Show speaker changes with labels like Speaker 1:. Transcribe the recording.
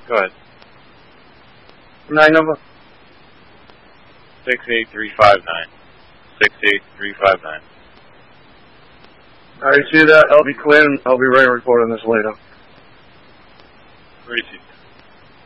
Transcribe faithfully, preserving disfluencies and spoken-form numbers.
Speaker 1: Go ahead.
Speaker 2: Nine number?
Speaker 1: six eight three five nine. six eight three five nine.
Speaker 2: I see that. I'll be clear and I'll be ready to report on this later.
Speaker 1: Ready to.